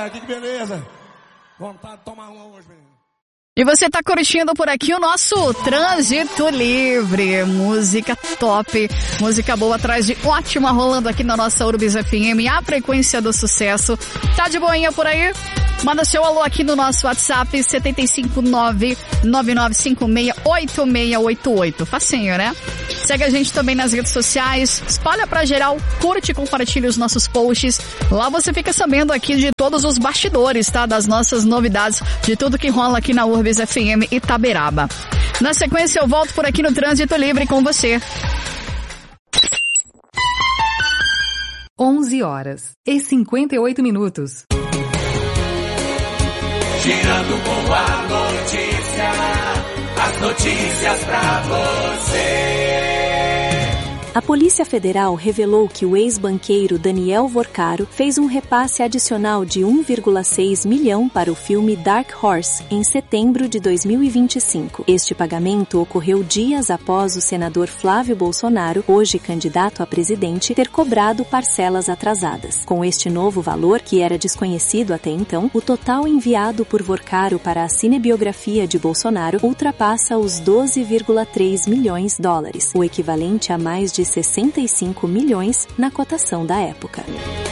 que beleza. Vontade de tomar uma hoje, menino. E você tá curtindo por aqui o nosso Trânsito Livre. Música top, música boa atrás de ótima rolando aqui na nossa Urbis FM, a frequência do sucesso. Tá de boinha por aí? Manda seu alô aqui no nosso WhatsApp 759-9956-8688. Facinho, né? Segue a gente também nas redes sociais, espalha pra geral, curte e compartilha os nossos posts. Lá você fica sabendo aqui de todos os bastidores, tá? Das nossas novidades, de tudo que rola aqui na Urbis FM Itaberaba. Na sequência eu volto por aqui no Trânsito Livre com você. 11h58. Girando com a notícia, as notícias pra você. A Polícia Federal revelou que o ex-banqueiro Daniel Vorcaro fez um repasse adicional de 1,6 milhão para o filme Dark Horse em setembro de 2025. Este pagamento ocorreu dias após o senador Flávio Bolsonaro, hoje candidato a presidente, ter cobrado parcelas atrasadas. Com este novo valor, que era desconhecido até então, o total enviado por Vorcaro para a cinebiografia de Bolsonaro ultrapassa os 12,3 milhões de dólares, o equivalente a mais de 65 milhões na cotação da época.